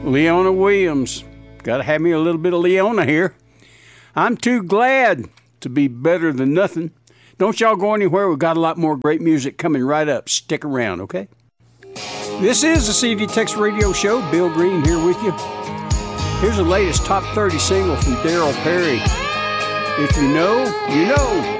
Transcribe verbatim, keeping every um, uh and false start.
Leona Williams. Got to have me a little bit of Leona here. I'm too glad to be better than nothing. Don't y'all go anywhere. We've got a lot more great music coming right up. Stick around, okay? This is the C D Tex Radio Show. Bill Green here with you. Here's the latest top thirty single from Daryl Perry. If you know, you know.